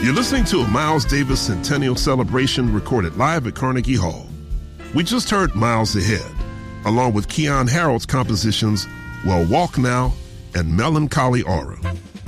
You're listening to a Miles Davis Centennial Celebration recorded live at Carnegie Hall. We just heard Miles Ahead, along with Keyon Harold's compositions Well Walk Now and Melancholy Aura.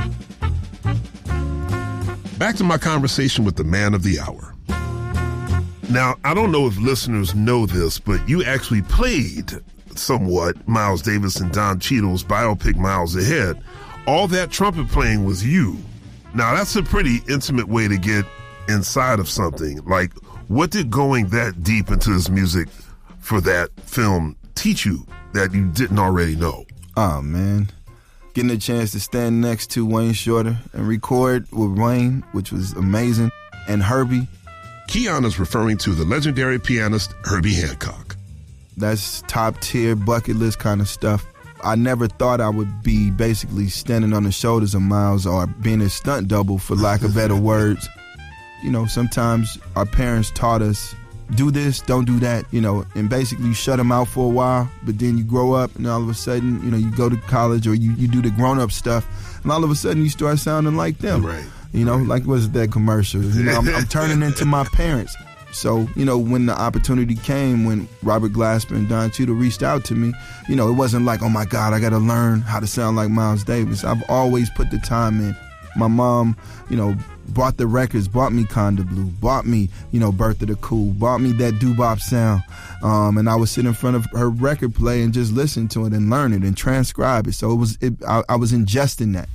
Back to my conversation with the man of the hour. Now, I don't know if listeners know this, but you actually played somewhat Miles Davis and Don Cheadle's biopic Miles Ahead. All that trumpet playing was you. Now, that's a pretty intimate way to get inside of something. Like, what did going that deep into his music for that film teach you that you didn't already know? Oh, man. Getting a chance to stand next to Wayne Shorter and record with Wayne, which was amazing, and Herbie. Keyon is referring to the legendary pianist Herbie Hancock. That's top-tier bucket list kind of stuff. I never thought I would be basically standing on the shoulders of Miles or being a stunt double, for lack of better words. You know, sometimes our parents taught us, do this, don't do that, you know, and basically shut them out for a while. But then you grow up and all of a sudden, you know, you go to college or you do the grown-up stuff, and all of a sudden you start sounding like them. Right. You know, like was that commercial? You know, I'm turning into my parents. So, you know, when the opportunity came, when Robert Glasper and Don Cheadle reached out to me, you know, it wasn't like, oh my God, I got to learn how to sound like Miles Davis. I've always put the time in. My mom, you know, bought the records, bought me Conda Blue, bought me, you know, Bertha the Cool, bought me that doo-bop sound. And I would sit in front of her record play and just listen to it and learn it and transcribe it. So I was ingesting that.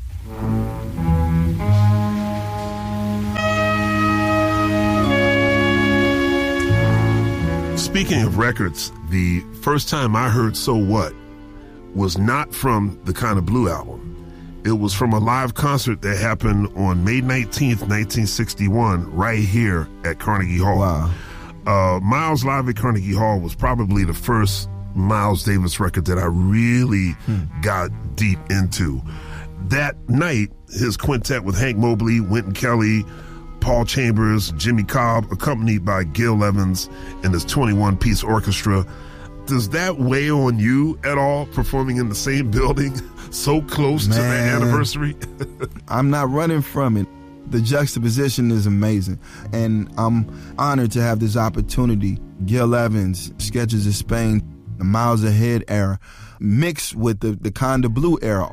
Speaking of records, the first time I heard So What was not from the Kinda Blue album. It was from a live concert that happened on May 19th, 1961, right here at Carnegie Hall. Wow. Miles Live at Carnegie Hall was probably the first Miles Davis record that I really got deep into. That night, his quintet with Hank Mobley, Wynton Kelly, Paul Chambers, Jimmy Cobb, accompanied by Gil Evans and his 21-piece orchestra. Does that weigh on you at all, performing in the same building so close to the anniversary? I'm not running from it. The juxtaposition is amazing, and I'm honored to have this opportunity. Gil Evans, Sketches of Spain, the Miles Ahead era, mixed with the Conda Blue era.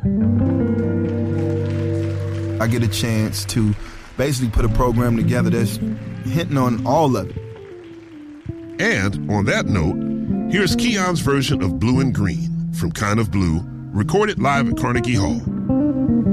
I get a chance to basically put a program together that's hitting on all of it. And on that note, here's Keyon's version of Blue and Green from Kind of Blue, recorded live at Carnegie Hall.